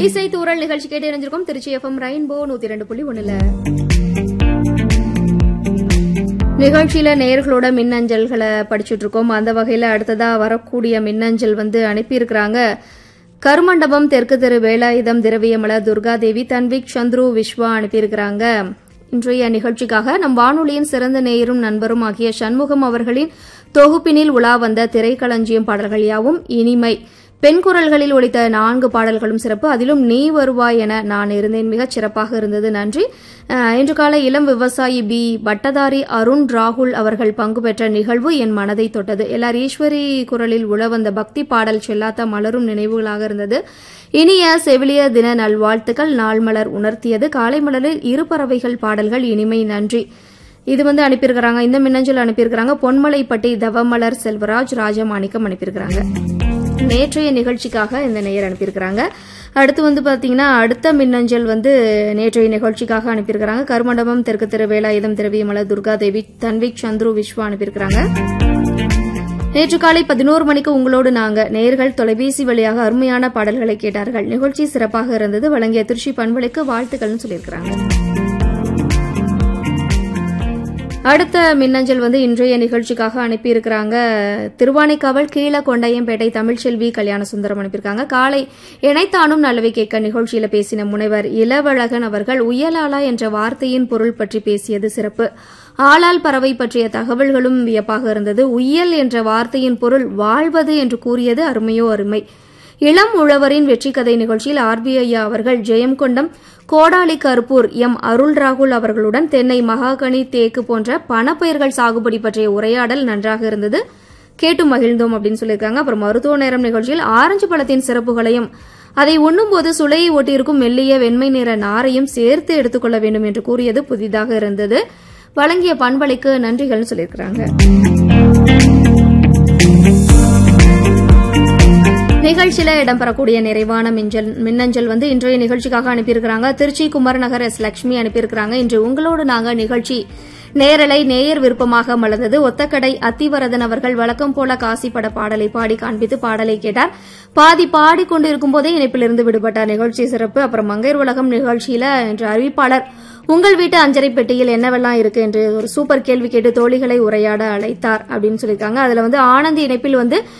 இசை தூரல் நிகழ்ச்சி கேட்டு இணைஞ்சிருக்கோம் திருச்சி எஃப்எம் ரெயின்போ 102.1. நிகழ்ச்சியில நேயர்களோட மின்னஞ்சல்களை படிச்சுட்டு இருக்கோம். அந்த வகையில அடுத்ததா வரக்கூடிய மின்னஞ்சல் அனுப்பியிருக்கிறாங்க. கருமண்டபம் தெற்கு தெரு வேலாயுதம் திரவியமல துர்காதேவி தன்விக் சந்துரு விஸ்வா அனுப்பியிருக்கிறாங்க. இன்றைய நிகழ்ச்சிக்காக நம் வானொலியின் சிறந்த நேயரும் நண்பரும் ஆகிய சண்முகம் அவர்களின் தொகுப்பினில் உலா வந்த திரைக்களஞ்சியம் பாடல்கள் யாவும் இனிமை. பெண் குரல்களில் ஒலித்த 4 பாடல்களும் சிறப்பு. அதிலும் நீ வருவாய் என நான் இருந்தேன் மிகச் சிறப்பாக இருந்தது. நன்றி. இன்று காலை இளம் விவசாயி பி பட்டதாரி அருண் ராகுல் அவர்கள் பங்கு பெற்ற நிகழ்வு என் மனதை தொட்டது. எல்லார் ஈஸ்வரி குரலில் உலவந்த பக்தி பாடல் செல்லாத்த மலரும் நினைவுகளாக இருந்தது. இனிய செவிலிய தின நல்வாழ்த்துக்கள். நாள் மலர் உணர்த்தியது. காலை மலரில் இரு பறவைகள் பாடல்கள் இனிமை. நன்றி. இது அனுப்பியிருக்கிறாங்க. இந்த மின்னஞ்சல் அனுப்பியிருக்கிறாங்க. பொன்மலைப்பட்டி தவமலர் செல்வராஜ் ராஜமாணிக்கம் அனுப்பியிருக்கிறாங்க. நேற்றைய நிகழ்ச்சிக்காக இந்த நேயர் அனுப்பியிருக்கிறாங்க. அடுத்து பாத்தீங்கன்னா அடுத்த மின்னஞ்சல் நேற்றைய நிகழ்ச்சிக்காக அனுப்பியிருக்கிறாங்க. கருமண்டபம் தெற்கு தெரு வேலாயுதம் திரவியமல துர்காதேவி தன்விக் சந்துரு விஸ்வா அனுப்பியிருக்கிறாங்க. நேற்று காலை 11 மணிக்கு உங்களோடு நாங்க நேயர்கள் தொலைபேசி வழியாக அருமையான பாடல்களை கேட்டார்கள். நிகழ்ச்சி சிறப்பாக இருந்தது. வழங்கிய திருச்சி பண்பலைக்கு வாழ்த்துக்கள்னு சொல்லியிருக்கிறாங்க. அடுத்த மின்னஞ்சல் இன்றைய நிகழ்ச்சிக்காக அனுப்பியிருக்கிறாங்க. திருவானைக்காவல் கீழகொண்டையம்பேட்டை தமிழ்ச்செல்வி கல்யாண சுந்தரம் அனுப்பியிருக்காங்க. காலை இணைத்தானும் நல்லவை கேட்க நிகழ்ச்சியில பேசின முனைவர் இளவழகன் அவர்கள் உயலாளா என்ற வார்த்தையின் பொருள் பற்றி பேசியது சிறப்பு. ஆளால் பறவை பற்றிய தகவல்களும் வியப்பாக இருந்தது. உய்யல் என்ற வார்த்தையின் பொருள் வாழ்வது என்று கூறியது அருமையோ அருமை. இளம் உழவரின் வெற்றி கதை நிகழ்ச்சியில் ஆர்பிஐயா அவர்கள் ஜெயம்கொண்டம் கோடாலி கருப்பூர் எம் அருள் ராகுல் அவர்களுடன் தென்னை மகாகனி தேக்கு போன்ற பணப்பயிர்கள் சாகுபடி பற்றிய உரையாடல் நன்றாக இருந்தது. கேட்டு மகிழ்ந்தோம் அப்படின்னு சொல்லியிருக்காங்க. அப்புறம் மருத்துவ நேரம் நிகழ்ச்சியில் ஆரஞ்சு பழத்தின் சிறப்புகளையும் அதை உண்ணும்போது சுளையை ஒட்டியிருக்கும் மெல்லிய வெண்மை நிற நாரையும் சேர்த்து எடுத்துக்கொள்ள வேண்டும் என்று கூறியது புதிதாக இருந்தது. வழங்கிய பண்பலைக்கு நன்றிகள் சொல்லியிருக்கிறாங்க. நிகழ்ச்சியில இடம்பெறக்கூடிய நிறைவான மின்னஞ்சல் இன்றைய நிகழ்ச்சிக்காக அனுப்பியிருக்கிறாங்க. திருச்சி குமரநகர் எஸ் லட்சுமி அனுப்பியிருக்கிறாங்க. இன்று உங்களோடு நாங்க நிகழ்ச்சி நேரலை நேயர் விருப்பமாக மலர்ந்தது. ஒத்தக்கடை அத்திவரதன் அவர்கள் வழக்கம் போல காசி பட பாடலை பாடி காண்பித்து பாடலை கேட்டார். பாதி பாடிக்கொண்டிருக்கும் போதே இணைப்பிலிருந்து விடுபட்டார். நிகழ்ச்சி சிறப்பு. அப்புறம் மங்கையர் உலகம் நிகழ்ச்சியில இன்று அறிவிப்பாளர் உங்கள் வீட்டு அஞ்சரை பெட்டியில் என்னவெல்லாம் இருக்கு என்று ஒரு சூப்பர் கேள்வி கேட்டு தோழிகளை உரையாட அழைத்தார் அப்படின்னு சொல்லியிருக்காங்க. அதுல ஆனந்தி இணைப்பில்